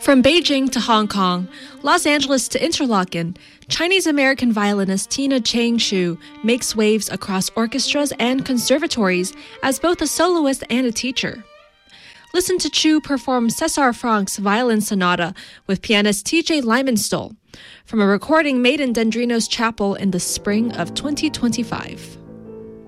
From Beijing to Hong Kong, Los Angeles to Interlaken, Chinese-American violinist Tina Chang-Shu makes waves across orchestras and conservatories as both a soloist and a teacher. Listen to Chu perform César Franck's Violin Sonata with pianist T.J. Lymanstol from a recording made in Dendrinos Chapel in the spring of 2025.